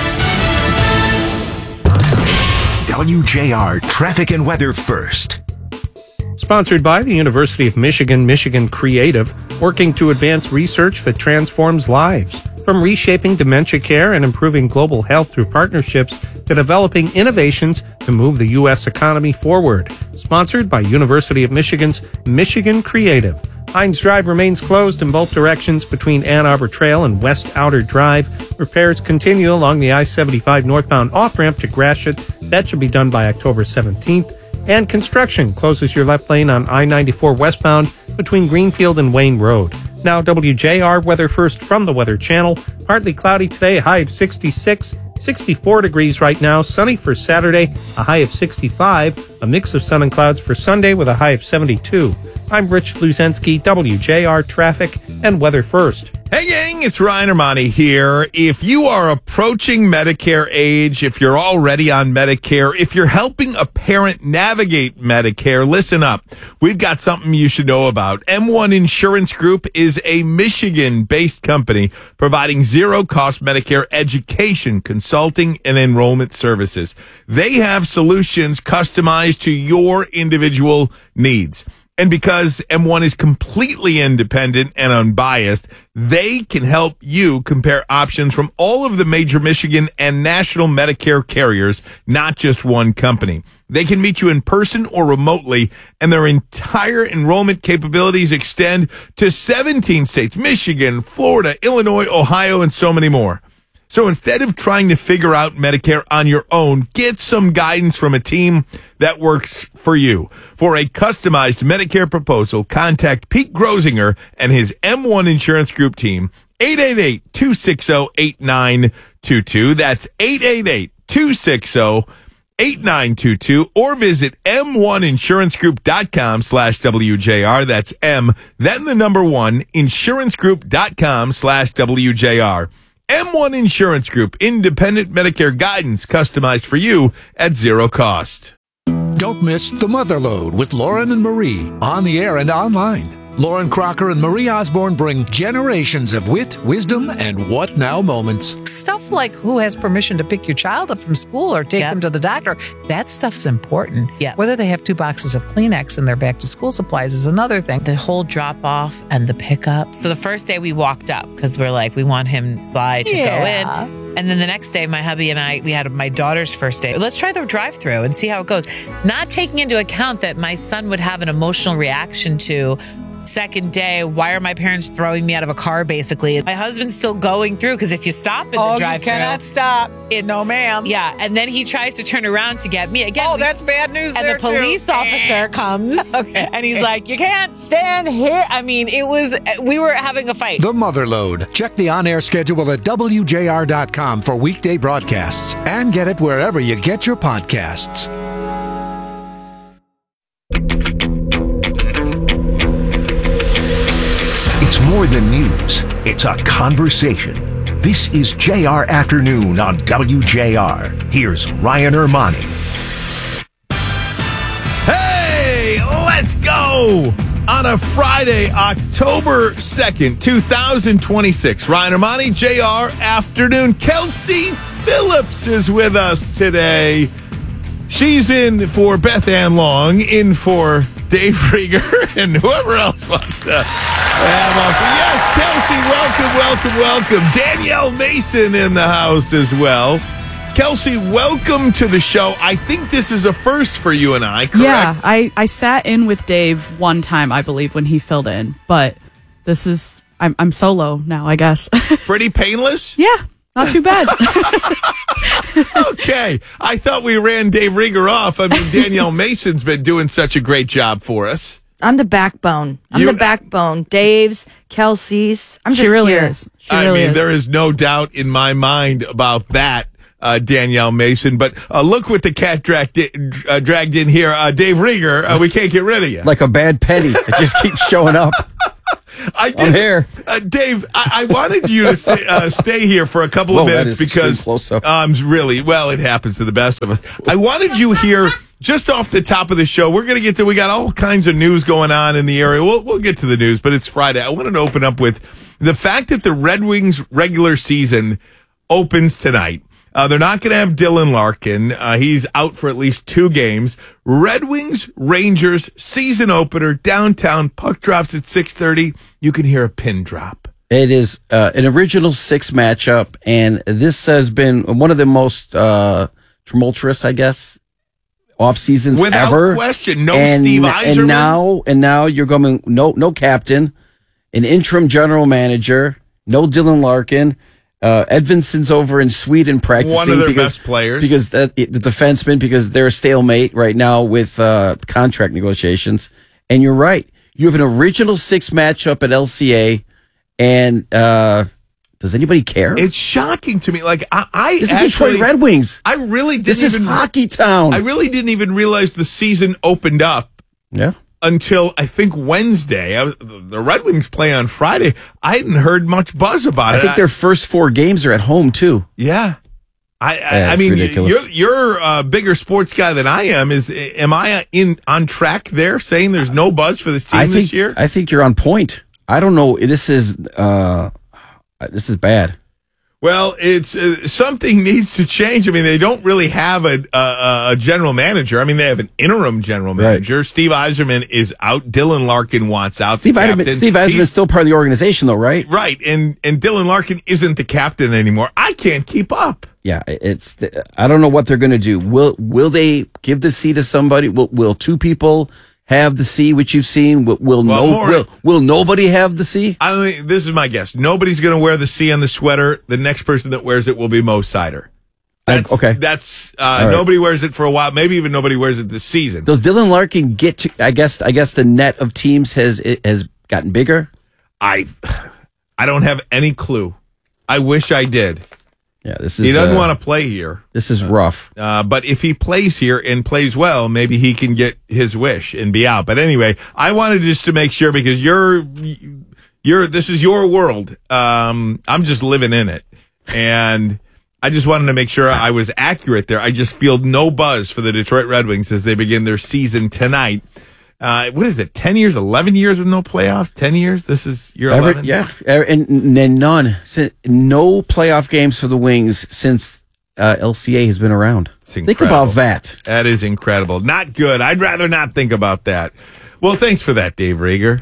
W J R Traffic and Weather First. Sponsored by the University of Michigan, Michigan Creative, working to advance research that transforms lives. From reshaping dementia care and improving global health through partnerships to developing innovations to move the U S economy forward. Sponsored by University of Michigan's Michigan Creative. Hines Drive remains closed in both directions between Ann Arbor Trail and West Outer Drive. Repairs continue along the I seventy-five northbound off-ramp to Gratiot. That should be done by October seventeenth. And construction closes your left lane on I ninety-four westbound between Greenfield and Wayne Road. Now W J R Weather First from the Weather Channel. Partly cloudy today, a high of sixty-six, sixty-four degrees right now. Sunny for Saturday, a high of sixty-five. A mix of sun and clouds for Sunday with a high of seventy-two. I'm Rich Luzensky, W J R Traffic and Weather First. Hey gang, it's Ryan Armani here. If you are approaching Medicare age, if you're already on Medicare, if you're helping a parent navigate Medicare, listen up. We've got something you should know about. M one Insurance Group is a Michigan-based company providing zero-cost Medicare education, consulting, and enrollment services. They have solutions customized to your individual needs. And because M one is completely independent and unbiased, they can help you compare options from all of the major Michigan and national Medicare carriers, not just one company. They can meet you in person or remotely, and their entire enrollment capabilities extend to seventeen states, Michigan, Florida, Illinois, Ohio, and so many more. So instead of trying to figure out Medicare on your own, get some guidance from a team that works for you. For a customized Medicare proposal, contact Pete Grosinger and his M one Insurance Group team, eight eight eight, two six zero, eight nine two two. That's eight eight eight, two six zero, eight nine two two, or visit m one insurance group dot com slash W J R. That's M, then the number one, insurance group dot com slash W J R. M one Insurance Group, independent Medicare guidance customized for you at zero cost. Don't miss The Motherlode with Lauren and Marie on the air and online. Lauren Crocker and Marie Osborne bring generations of wit, wisdom, and what now moments. Stuff like who has permission to pick your child up from school or take Yep. them to the doctor. That stuff's important. Yeah. Whether they have two boxes of Kleenex in their back to school supplies is another thing. The whole drop off and the pickup. So the first day we walked up because we're like, we want him Sly to Yeah. go in. And then the next day, my hubby and I, we had my daughter's first day. Let's try the drive through and see how it goes. Not taking into account that my son would have an emotional reaction to second day, why are my parents throwing me out of a car, basically? My husband's still going through because if you stop in the Oh, you drive-thru, cannot stop. It's, No, ma'am. Yeah, and then he tries to turn around to get me. Again, Oh, we- that's bad news And there, the police too. officer comes, and he's like, you can't stand here. I mean, it was, we were having a fight. The Motherlode. Check the on-air schedule at W J R dot com for weekday broadcasts and get it wherever you get your podcasts. It's more than news. It's a conversation. This is J R Afternoon on W J R. Here's Ryan Armani. Hey, let's go! On a Friday, October second, twenty twenty-six. Ryan Armani, J R Afternoon. Kelsey Phillips is with us today. She's in for Beth Ann Long, in for Dave Rieger, and whoever else wants to have on. Yes, Kelsey, welcome, welcome, welcome. Danielle Mason in the house as well. Kelsey, welcome to the show. I think this is a first for you and I, correct? Yeah, I, I sat in with Dave one time, I believe, when he filled in, but this is, I'm, I'm solo now, I guess. Pretty painless? Yeah. Not too bad. Okay. I thought we ran Dave Rieger off. I mean, Danielle Mason's been doing such a great job for us. I'm the backbone. I'm You- the backbone. Dave's, Kelsey's. I'm She just really here. is. She I really mean, is. there is no doubt in my mind about that, uh, Danielle Mason. But uh, look what the cat dragged in, uh, dragged in here. Uh, Dave Rieger, uh, we can't get rid of you. Like a bad penny. It just keeps showing up. I did, I'm here. Uh, Dave, I, I wanted you to stay, uh, stay here for a couple Whoa, of that minutes is extreme because close-up. um, really, well, it happens to the best of us. I wanted you here just off the top of the show. We're going to get to, we got all kinds of news going on in the area. We'll, we'll get to the news, but it's Friday. I wanted to open up with the fact that the Red Wings regular season opens tonight. Uh, they're not going to have Dylan Larkin. Uh, he's out for at least two games. Red Wings, Rangers, season opener, downtown. Puck drops at six thirty. You can hear a pin drop. It is uh, an original six matchup, and this has been one of the most uh, tumultuous, I guess, off seasons Without ever. question. No and, Steve Yzerman. And now, and now you're going no no captain, an interim general manager, no Dylan Larkin. Uh, Edvinson's over in Sweden practicing. One of their because, best players. Because that, the defenseman, because they're a stalemate right now with uh, contract negotiations. And you're right. You have an original six matchup at L C A, and uh, does anybody care? It's shocking to me. Like, I, I This is actually, Detroit Red Wings. I really didn't This is even, hockey town. I really didn't even realize the season opened up. Yeah. Until I think Wednesday. I was, the Red Wings play on Friday. I hadn't heard much buzz about I it. think their first four games are at home too. Yeah. I, I, Yeah, I it's mean, ridiculous. you're you're a bigger sports guy than I am. Is am I in on track there, saying there's no buzz for this team I think this year? I think you're on point. I don't know. This is uh, this is bad. Well, it's uh, something needs to change. I mean, they don't really have a, a a general manager. I mean, they have an interim general manager. Steve Yzerman is out. Dylan Larkin wants out. Steve the Yzerman, captain. Steve Yzerman He's- is still part of the organization, though, right? right, and and Dylan Larkin isn't the captain anymore. I can't keep up. Yeah, it's. I don't know what they're going to do. Will Will they give the C to somebody? Will Will two people have the C, which you've seen? Will Will, Well, no, more- will, will nobody have the C? I don't think this is my guess. Nobody's going to wear the C on the sweater. The next person that wears it will be Mo Sider. That's, okay. That's uh, All right. nobody wears it for a while. Maybe even nobody wears it this season. Does Dylan Larkin get to? I guess. I guess the net of teams has it has gotten bigger. I I don't have any clue. I wish I did. Yeah, this is. He doesn't uh, want to play here. This is rough. Uh, but if he plays here and plays well, maybe he can get his wish and be out. But anyway, I wanted just to make sure because you're, you're, this is your world. Um, I'm just living in it. And I just wanted to make sure I was accurate there. I just feel no buzz for the Detroit Red Wings as they begin their season tonight. Uh, what is it? ten years, eleven years with no playoffs? ten years? This is your Ever- eleven? yeah, and, and none. Si- No playoff games for the Wings since uh, L C A has been around. Think incredible. about that. That is incredible. Not good. I'd rather not think about that. Well, thanks for that, Dave Rieger.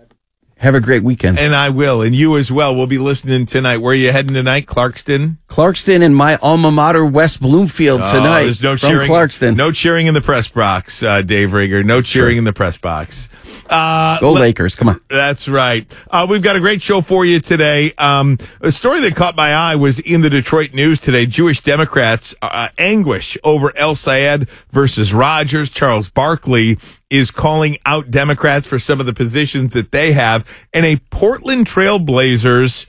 Have a great weekend. And I will. And you as well. We'll be listening tonight. Where are you heading tonight? Clarkston? Clarkston and my alma mater, West Bloomfield, Oh, tonight. there's no from cheering. Clarkston. No cheering in the press box, uh, Dave Rieger. No cheering in the press box. Uh, Go let- Lakers. Come on. That's right. Uh, we've got a great show for you today. Um, a story that caught my eye was in the Detroit News today. Jewish Democrats uh, anguish over El Sayed versus Rogers. Charles Barkley is calling out Democrats for some of the positions that they have. And a Portland Trail Blazers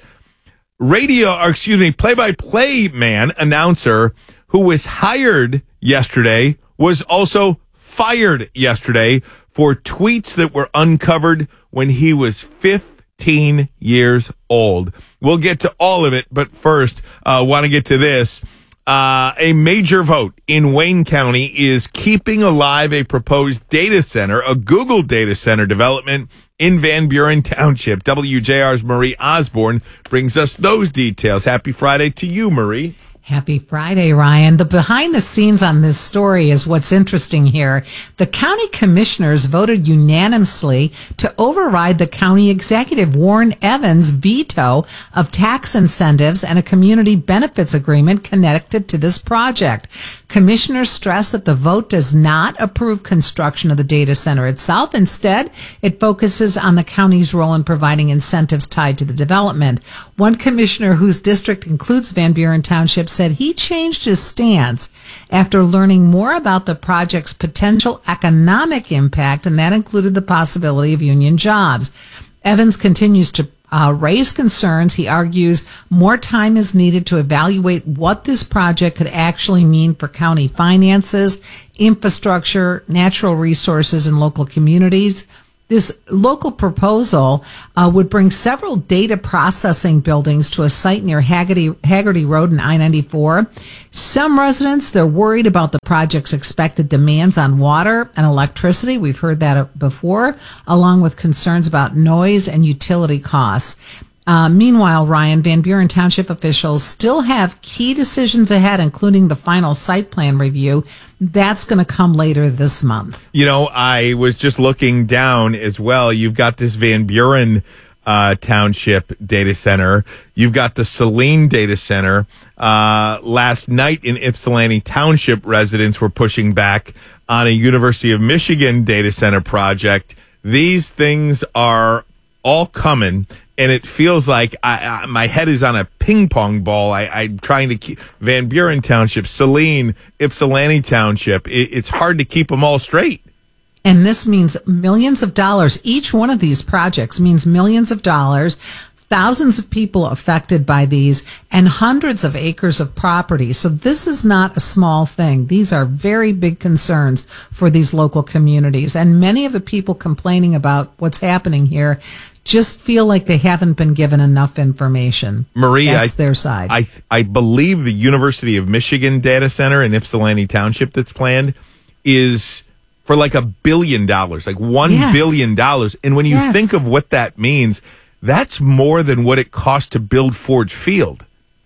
radio, or excuse me, play-by-play man, announcer, who was hired yesterday, was also fired yesterday for tweets that were uncovered when he was fifteen years old. We'll get to all of it, but first, uh, want to get to this. Uh, a major vote in Wayne County is keeping alive a proposed data center, a Google data center development in Van Buren Township. W J R's Marie Osborne brings us those details. Happy Friday to you, Marie. Happy Friday, Ryan. The behind the scenes on this story is what's interesting here. The county commissioners voted unanimously to override the county executive Warren Evans' veto of tax incentives and a community benefits agreement connected to this project. Commissioners stress that the vote does not approve construction of the data center itself. Instead, it focuses on the county's role in providing incentives tied to the development. One commissioner whose district includes Van Buren Township said he changed his stance after learning more about the project's potential economic impact, and that included the possibility of union jobs. Evans continues to uh, raise concerns. He argues more time is needed to evaluate what this project could actually mean for county finances, infrastructure, natural resources, and local communities. This local proposal uh, would bring several data processing buildings to a site near Haggerty, Haggerty Road and I ninety-four. Some residents, they're worried about the project's expected demands on water and electricity. We've heard that before, along with concerns about noise and utility costs. Uh, meanwhile, Ryan, Van Buren Township officials still have key decisions ahead, including the final site plan review. That's going to come later this month. You know, I was just looking down as well. You've got this Van Buren uh, Township data center. You've got the Saline data center. Uh, last night in Ypsilanti Township, residents were pushing back on a University of Michigan data center project. These things are all coming. And it feels like I, I, my head is on a ping pong ball. I, I'm trying to keep Van Buren Township, Saline, Ypsilanti Township. It, it's hard to keep them all straight. And this means millions of dollars. Each one of these projects means millions of dollars, thousands of people affected by these, and hundreds of acres of property. So this is not a small thing. These are very big concerns for these local communities. And many of the people complaining about what's happening here just feel like they haven't been given enough information. Marie, that's I, their side. I I believe the University of Michigan data center in Ypsilanti Township that's planned is for like a billion dollars, like one Yes. billion dollars. And when you Yes. think of what that means, that's more than what it cost to build Ford Field.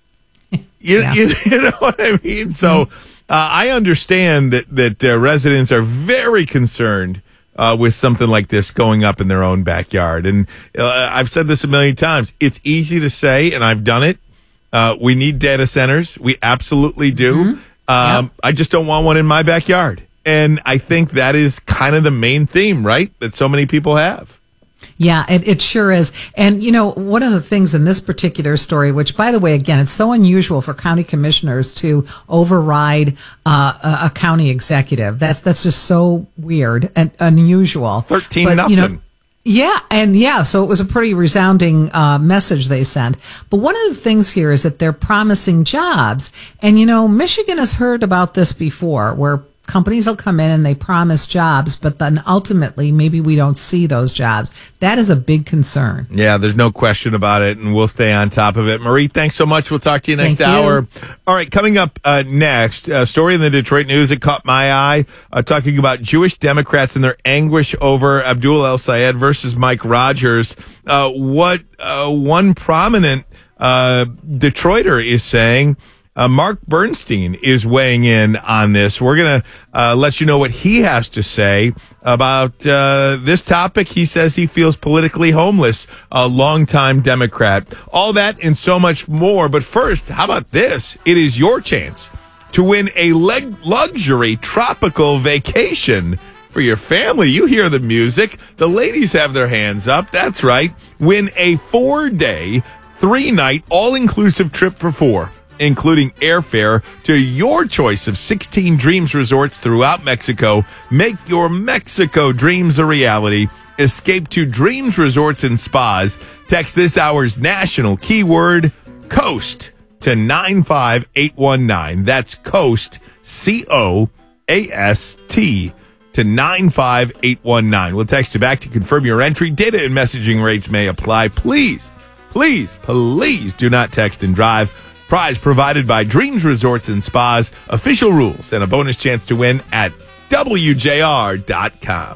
You, Yeah. you, you know what I mean? So uh, I understand that that uh, residents are very concerned Uh, with something like this going up in their own backyard. And uh, I've said this a million times. It's easy to say, and I've done it. Uh, we need data centers. We absolutely do. Mm-hmm. Um, yep. I just don't want one in my backyard. And I think that is kind of the main theme, right? That so many people have. Yeah, it, it sure is. And, you know, one of the things in this particular story, which, by the way, again, it's so unusual for county commissioners to override uh, a, a county executive. That's that's just so weird and unusual. thirteen But, nothing. you know, yeah, and yeah, so it was a pretty resounding uh, message they sent. But one of the things here is that they're promising jobs. And, you know, Michigan has heard about this before, where companies will come in and they promise jobs, but then ultimately maybe we don't see those jobs. That is a big concern. Yeah, there's no question about it, and we'll stay on top of it. Marie, thanks so much. We'll talk to you next Thank you. hour. All right, coming up uh, next, a story in the Detroit News that caught my eye, uh, talking about Jewish Democrats and their anguish over Abdul El-Sayed versus Mike Rogers. Uh, what uh, one prominent uh, Detroiter is saying. Uh, Mark Bernstein is weighing in on this. We're going to uh, let you know what he has to say about uh, this topic. He says he feels politically homeless, a longtime Democrat. All that and so much more. But first, how about this? It is your chance to win a leg- luxury tropical vacation for your family. You hear the music. The ladies have their hands up. That's right. Win a four-day, three-night, all-inclusive trip for four, including airfare to your choice of sixteen Dreams resorts throughout Mexico. Make your Mexico dreams a reality. Escape to Dreams Resorts and Spas. Text this hour's national keyword, COAST, to nine five eight one nine. That's COAST, C O A S T, to nine five eight one nine. We'll text you back to confirm your entry. Data and messaging rates may apply. Please, please, please do not text and drive. Prize provided by Dreams Resorts and Spas. Official rules and a bonus chance to win at W J R dot com.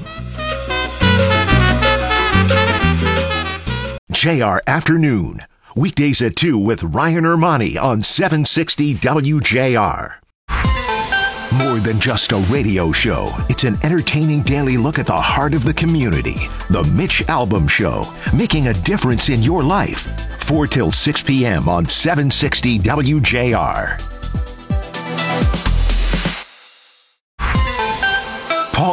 J R Afternoon. Weekdays at two with Ryan Ermani on seven sixty W J R. More than just a radio show, it's an entertaining daily look at the heart of the community. The Mitch Albom Show, making a difference in your life. four till six p.m. on seven sixty W J R.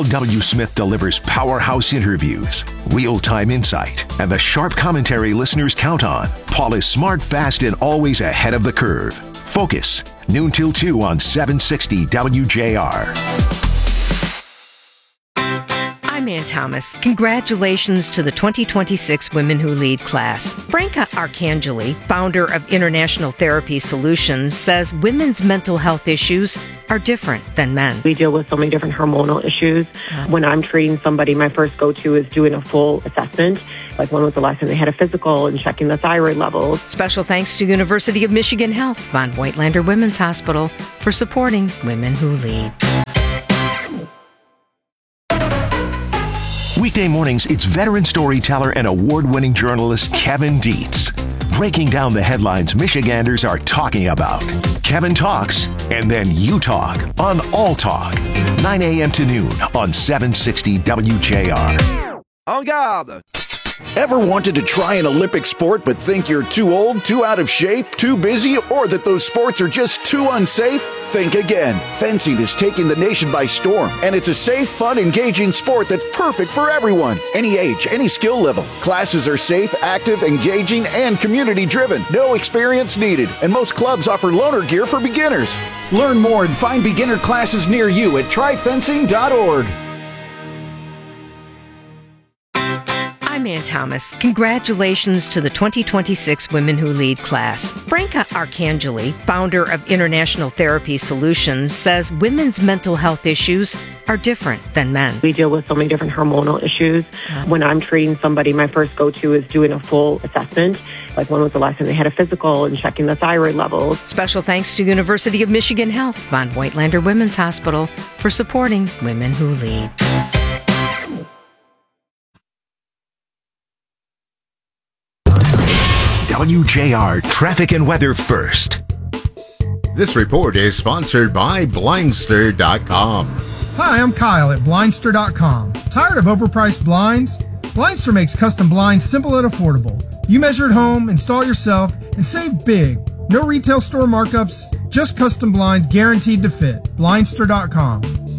Paul W. Smith delivers powerhouse interviews, real-time insight, and the sharp commentary listeners count on. Paul is smart, fast, and always ahead of the curve. Focus, noon till two on seven sixty W J R. I'm Ann Thomas. Congratulations to the twenty twenty-six Women Who Lead class. Franca Arcangeli, founder of International Therapy Solutions, says women's mental health issues are different than men. We deal with so many different hormonal issues. When I'm treating somebody, my first go-to is doing a full assessment. Like when was the last time they had a physical and checking the thyroid levels. Special thanks to University of Michigan Health, Von Voigtlander Women's Hospital, for supporting Women Who Lead. Weekday mornings, it's veteran storyteller and award-winning journalist Kevin Dietz, breaking down the headlines Michiganders are talking about. Kevin talks, and then you talk on All Talk, nine a.m. to noon on seven sixty W J R. En garde! Ever wanted to try an Olympic sport but think you're too old, too out of shape, too busy, or that those sports are just too unsafe? Think again. Fencing is taking the nation by storm, and it's a safe, fun, engaging sport that's perfect for everyone. Any age, any skill level. Classes are safe, active, engaging, and community-driven. No experience needed, and most clubs offer loaner gear for beginners. Learn more and find beginner classes near you at try fencing dot org. I'm Ann Thomas. Congratulations to the twenty twenty-six Women Who Lead class. Franca Arcangeli, founder of International Therapy Solutions, says women's mental health issues are different than men. We deal with so many different hormonal issues. When I'm treating somebody, my first go-to is doing a full assessment. Like when was the last time they had a physical and checking the thyroid levels. Special thanks to University of Michigan Health, Von Voigtlander Women's Hospital, for supporting Women Who Lead. W J R Traffic and Weather First. This report is sponsored by Blindster dot com. Hi, I'm Kyle at Blindster dot com. Tired of overpriced blinds? Blindster makes custom blinds simple and affordable. You measure at home, install yourself, and save big. No retail store markups, just custom blinds guaranteed to fit. Blindster dot com.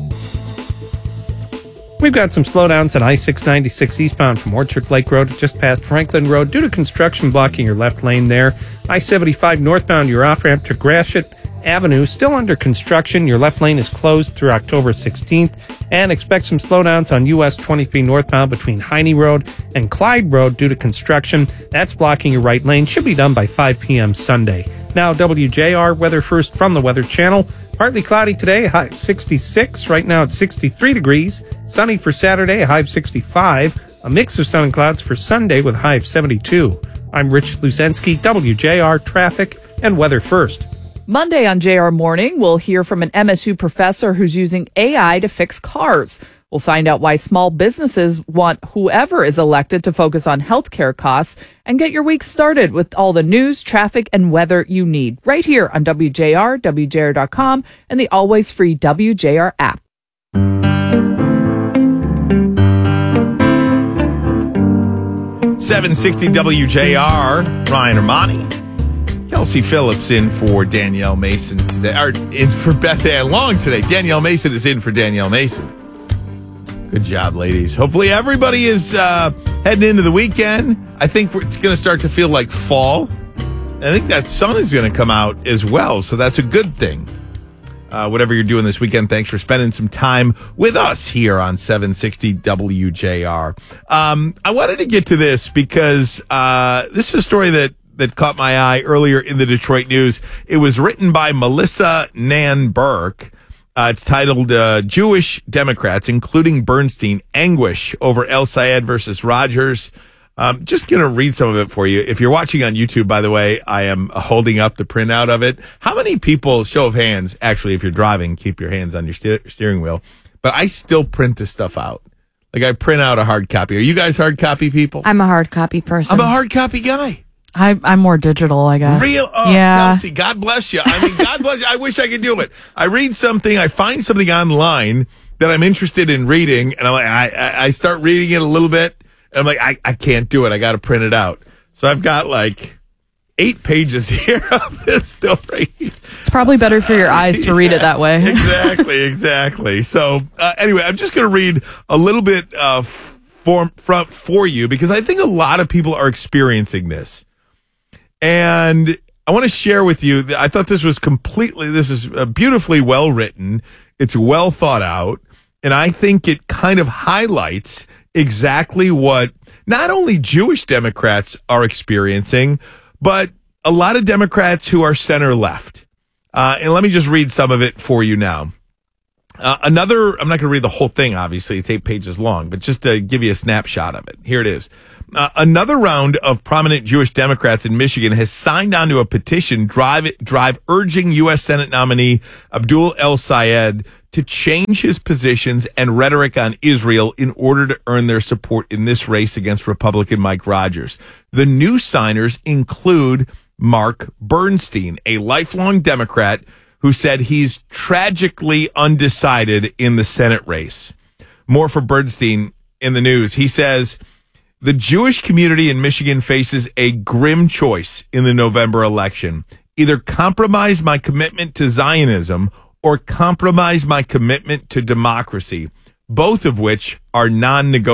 We've got some slowdowns on I six ninety-six eastbound from Orchard Lake Road just past Franklin Road due to construction blocking your left lane there. I seventy-five northbound, your off-ramp to Gratiot Avenue still under construction. Your left lane is closed through October sixteenth. And expect some slowdowns on U S twenty-three northbound between Heine Road and Clyde Road due to construction. That's blocking your right lane. Should be done by five p.m. Sunday. Now W J R Weather First from the Weather Channel. Partly cloudy today, a high of sixty-six. Right now it's sixty-three degrees. Sunny for Saturday, a high of sixty-five. A mix of sun and clouds for Sunday with a high of seventy-two. I'm Rich Luzensky, W J R Traffic and Weather First. Monday on J R Morning, we'll hear from an M S U professor who's using A I to fix cars. We'll find out why small businesses want whoever is elected to focus on healthcare costs, and get your week started with all the news, traffic, and weather you need right here on W J R, W J R dot com, and the always free W J R app. seven sixty W J R, Ryan Armani. Kelsey Phillips in for Danielle Mason today, or in for Beth Ann Long today. Danielle Mason is in for Danielle Mason. Good job, ladies. Hopefully everybody is uh, heading into the weekend. I think it's going to start to feel like fall. I think that sun is going to come out as well, so that's a good thing. Uh, whatever you're doing this weekend, thanks for spending some time with us here on seven sixty W J R. Um, I wanted to get to this because uh, this is a story that that caught my eye earlier in the Detroit News. It was written by Melissa Nan Burke. Uh, it's titled uh, Jewish Democrats, including Bernstein, Anguish over El Sayed versus Rogers. Um, just going to read some of it for you. If you're watching on YouTube, by the way, I am holding up the printout of it. How many people, show of hands, actually, if you're driving, keep your hands on your ste- steering wheel. But I still print this stuff out. Like I print out a hard copy. Are you guys hard copy people? I'm a hard copy person. I'm a hard copy guy. I, I'm more digital, I guess. Real? Oh, yeah. Kelsey, God bless you. I mean, God bless you. I wish I could do it. I read something, I find something online that I'm interested in reading, and I'm like, I, I start reading it a little bit, and I'm like, I, I can't do it. I got to print it out. So I've got like eight pages here of this story. It's probably better for your eyes to read it that way. exactly, exactly. So uh, anyway, I'm just going to read a little bit uh, for, for, for you because I think a lot of people are experiencing this. And I want to share with you, I thought this was completely, this is uh, beautifully well written. It's well thought out. And I think it kind of highlights exactly what not only Jewish Democrats are experiencing, but a lot of Democrats who are center left. Uh, and let me just read some of it for you now. Uh, another, I'm not going to read the whole thing, obviously. It's eight pages long, but just to give you a snapshot of it. Here it is. Uh, another round of prominent Jewish Democrats in Michigan has signed onto a petition drive, drive urging U S Senate nominee Abdul El-Sayed to change his positions and rhetoric on Israel in order to earn their support in this race against Republican Mike Rogers. The new signers include Mark Bernstein, a lifelong Democrat who said he's tragically undecided in the Senate race. More for Bernstein in the news. He says, the Jewish community in Michigan faces a grim choice in the November election. Either compromise my commitment to Zionism or compromise my commitment to democracy, both of which are non-negotiable.